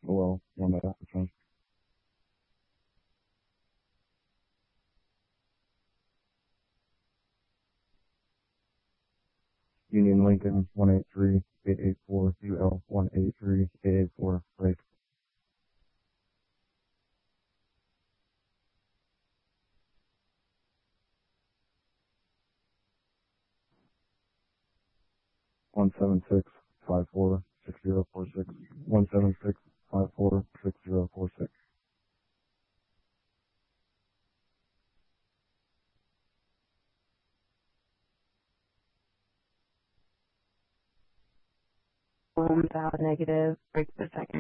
well, one that happens. Union Lincoln 183884 UL 183884 right. One seven six 546046 176 546046. Valid negative, break the second.